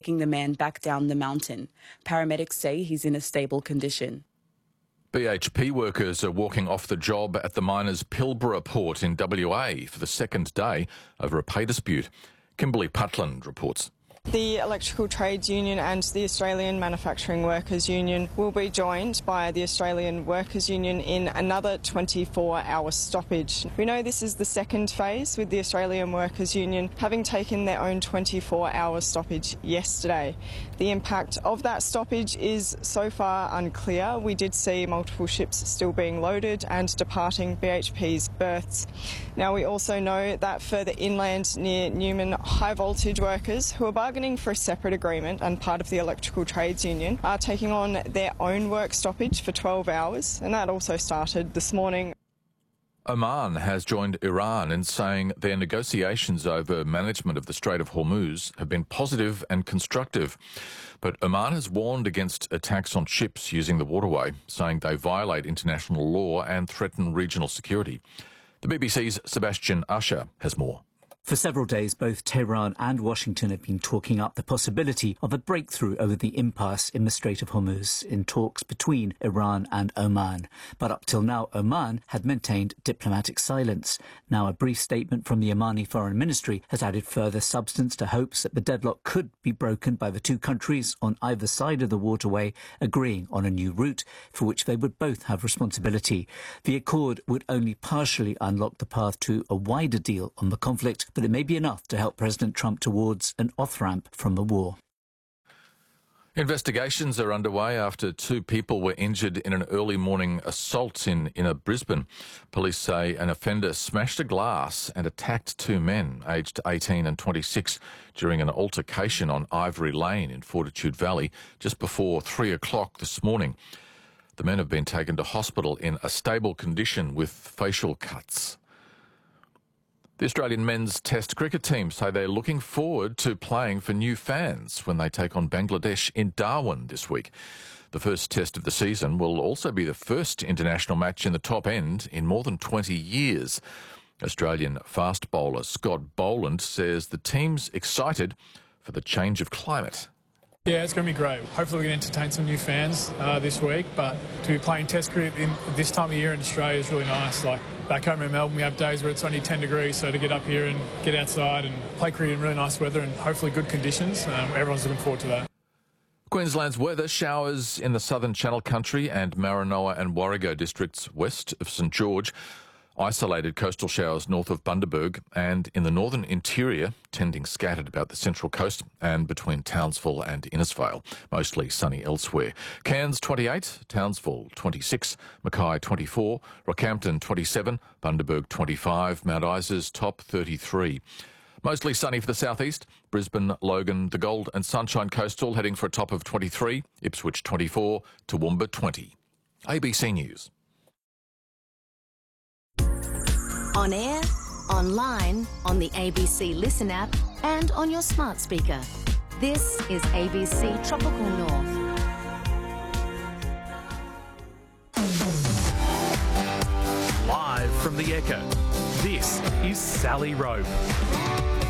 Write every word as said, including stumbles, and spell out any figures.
taking the man back down the mountain. Paramedics say he's in a stable condition. B H P workers are walking off the job at the miners' Pilbara port in W A for the second day over a pay dispute. Kimberly Putland reports. The Electrical Trades Union and the Australian Manufacturing Workers Union will be joined by the Australian Workers Union in another twenty-four hour stoppage. We know this is the second phase, with the Australian Workers Union having taken their own twenty-four hour stoppage yesterday. The impact of that stoppage is so far unclear. We did see multiple ships still being loaded and departing B H P's berths. Now, we also know that further inland near Newman, high voltage workers who are bargaining for a separate agreement and part of the Electrical Trades Union are taking on their own work stoppage for twelve hours, and that also started this morning. Oman has joined Iran in saying their negotiations over management of the Strait of Hormuz have been positive and constructive. But Oman has warned against attacks on ships using the waterway, saying they violate international law and threaten regional security. The B B C's Sebastian Usher has more. For several days, both Tehran and Washington have been talking up the possibility of a breakthrough over the impasse in the Strait of Hormuz in talks between Iran and Oman. But up till now, Oman had maintained diplomatic silence. Now, a brief statement from the Omani Foreign Ministry has added further substance to hopes that the deadlock could be broken by the two countries on either side of the waterway agreeing on a new route for which they would both have responsibility. The accord would only partially unlock the path to a wider deal on the conflict, but it may be enough to help President Trump towards an off-ramp from the war. Investigations are underway after two people were injured in an early morning assault in inner Brisbane. Police say an offender smashed a glass and attacked two men, aged eighteen and twenty-six, during an altercation on Ivory Lane in Fortitude Valley just before three o'clock this morning. The men have been taken to hospital in a stable condition with facial cuts. The Australian men's Test cricket team say they're looking forward to playing for new fans when they take on Bangladesh in Darwin this week. The first Test of the season will also be the first international match in the top end in more than twenty years. Australian fast bowler Scott Boland says the team's excited for the change of climate. Yeah, it's going to be great. Hopefully we can entertain some new fans uh, this week, but to be playing Test cricket in this time of year in Australia is really nice. Like back home in Melbourne, we have days where it's only ten degrees, so to get up here and get outside and play cricket in really nice weather and hopefully good conditions, um, everyone's looking forward to that. Queensland's weather: showers in the southern Channel Country and Maranoa and Warrego districts west of St George. Isolated coastal showers north of Bundaberg and in the northern interior, tending scattered about the central coast and between Townsville and Innisfail. Mostly sunny elsewhere. Cairns twenty-eight, Townsville twenty-six, Mackay twenty-four, Rockhampton twenty-seven, Bundaberg twenty-five, Mount Isa's top thirty-three. Mostly sunny for the southeast. Brisbane, Logan, the Gold and Sunshine Coastal heading for a top of twenty-three, Ipswich twenty-four, Toowoomba twenty. A B C News. On air, online, on the A B C Listen app and on your smart speaker. This is A B C Tropical North. Live from the Echo, this is Sally Rowe.